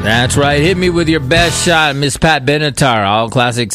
That's right. Hit me with your best shot, Miss Pat Benatar. All Classics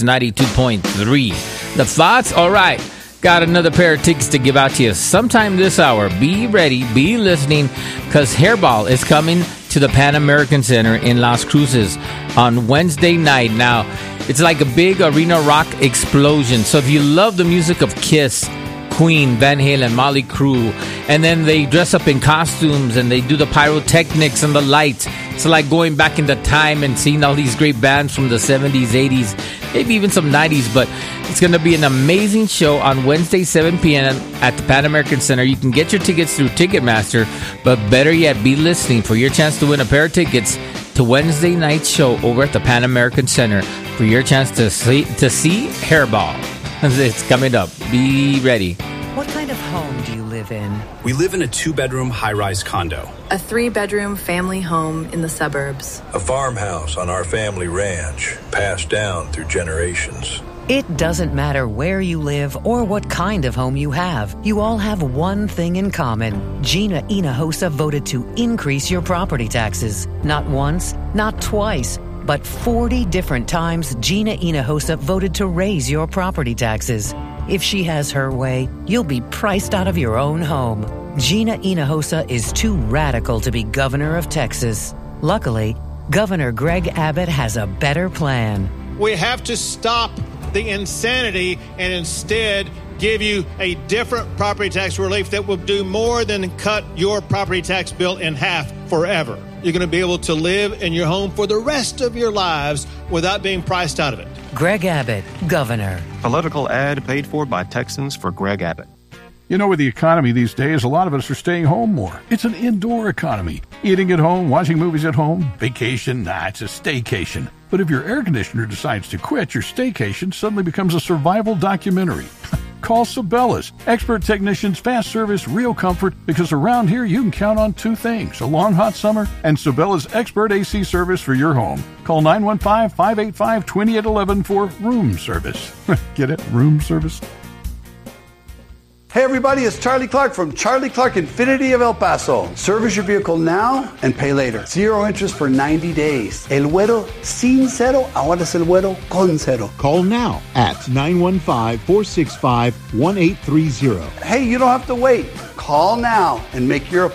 92.3. The thoughts? All right. Got another pair of tickets to give out to you sometime this hour. Be ready. Be listening, because Hairball is coming to the Pan American Center in Las Cruces on Wednesday night. Now, it's like a big arena rock explosion. So if you love the music of Kiss, Queen, Van Halen, Motley Crue, and then they dress up in costumes and they do the pyrotechnics and the lights. It's like going back into time and seeing all these great bands from the 70s, 80s, maybe even some 90s. But it's going to be an amazing show on Wednesday, 7 p.m. at the Pan American Center. You can get your tickets through Ticketmaster, but better yet, be listening for your chance to win a pair of tickets to Wednesday night's show over at the Pan American Center for your chance to see Hairball. It's coming up. Be ready. What kind of home do you live in? We live in a 2-bedroom high-rise condo. A 3-bedroom family home in the suburbs. A farmhouse on our family ranch, passed down through generations. It doesn't matter where you live or what kind of home you have. You all have one thing in common. Gina Hinojosa voted to increase your property taxes. Not once, not twice, but 40 different times Gina Hinojosa voted to raise your property taxes. If she has her way, you'll be priced out of your own home. Gina Hinojosa is too radical to be governor of Texas. Luckily, Governor Greg Abbott has a better plan. We have to stop the insanity and instead give you a different property tax relief that will do more than cut your property tax bill in half forever. You're going to be able to live in your home for the rest of your lives without being priced out of it. Greg Abbott, Governor. Political ad paid for by Texans for Greg Abbott. You know, with the economy these days, a lot of us are staying home more. It's an indoor economy. Eating at home, watching movies at home, vacation, it's a staycation. But if your air conditioner decides to quit, your staycation suddenly becomes a survival documentary. Call Sabellas. Expert technicians, fast service, real comfort, because around here you can count on two things: a long hot summer and Sabellas expert AC service for your home. Call 915-585-2811 for room service. Get it? Room service? Hey everybody, it's Charlie Clark from Charlie Clark Infiniti of El Paso. Service your vehicle now and pay later. 0 interest for 90 days. El Güero sin cero, ahora es el Güero con cero. Call now at 915-465-1830. Hey, you don't have to wait. Call now and make your